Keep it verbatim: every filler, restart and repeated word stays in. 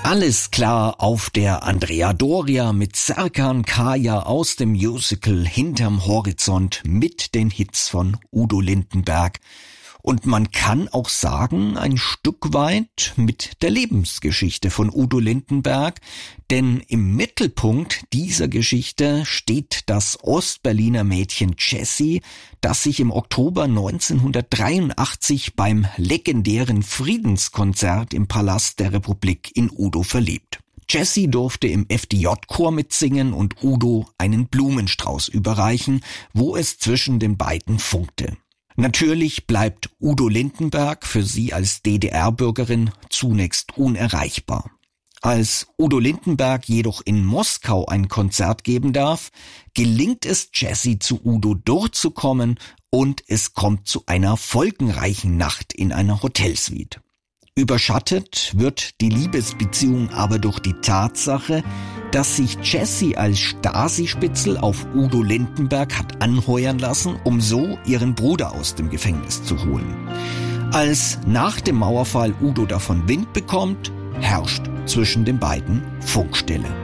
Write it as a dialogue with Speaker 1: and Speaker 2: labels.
Speaker 1: Alles klar auf der Andrea Doria mit Serkan Kaya aus dem Musical Hinterm Horizont mit den Hits von Udo Lindenberg. Und man kann auch sagen, ein Stück weit mit der Lebensgeschichte von Udo Lindenberg, denn im Mittelpunkt dieser Geschichte steht das Ostberliner Mädchen Jessie, das sich im Oktober neunzehnhundertdreiundachtzig beim legendären Friedenskonzert im Palast der Republik in Udo verliebt. Jessie durfte im F D J-Chor mitsingen und Udo einen Blumenstrauß überreichen, wo es zwischen den beiden funkte. Natürlich bleibt Udo Lindenberg für sie als D D R-Bürgerin zunächst unerreichbar. Als Udo Lindenberg jedoch in Moskau ein Konzert geben darf, gelingt es Jessie zu Udo durchzukommen und es kommt zu einer folgenreichen Nacht in einer Hotelsuite. Überschattet wird die Liebesbeziehung aber durch die Tatsache, dass sich Jessie als Stasi-Spitzel auf Udo Lindenberg hat anheuern lassen, um so ihren Bruder aus dem Gefängnis zu holen. Als nach dem Mauerfall Udo davon Wind bekommt, herrscht zwischen den beiden Funkstille.